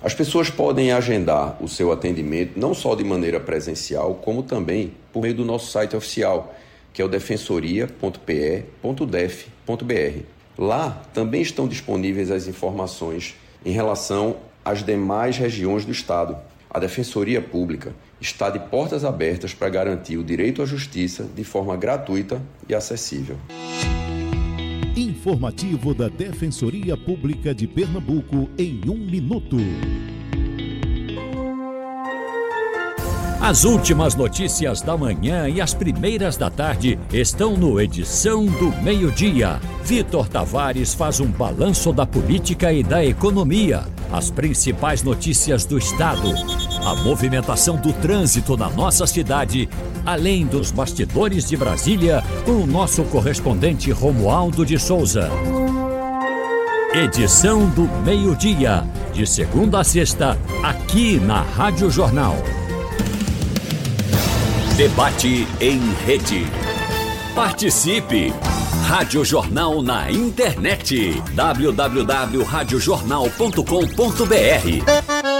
As pessoas podem agendar o seu atendimento não só de maneira presencial, como também por meio do nosso site oficial, que é o defensoria.pe.def.br. Lá também estão disponíveis as informações em relação às demais regiões do Estado. A Defensoria Pública está de portas abertas para garantir o direito à justiça de forma gratuita e acessível. Informativo da Defensoria Pública de Pernambuco em 1 minuto. As últimas notícias da manhã e as primeiras da tarde estão no Edição do Meio-Dia. Vitor Tavares faz um balanço da política e da economia, as principais notícias do Estado, a movimentação do trânsito na nossa cidade, além dos bastidores de Brasília, com o nosso correspondente Romualdo de Souza. Edição do Meio-Dia, de segunda a sexta, aqui na Rádio Jornal. Debate em rede. Participe! Rádio Jornal na internet. www.radiojornal.com.br